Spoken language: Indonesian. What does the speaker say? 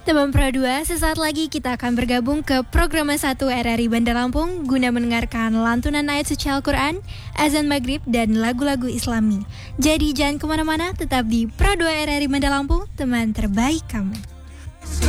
Teman Pro 2, sesaat lagi kita akan bergabung ke program 1 RRI Bandar Lampung guna mendengarkan lantunan ayat suci Al-Quran, azan maghrib, dan lagu-lagu Islami. Jadi jangan kemana-mana, tetap di Pro 2 RRI Bandar Lampung, teman terbaik kamu.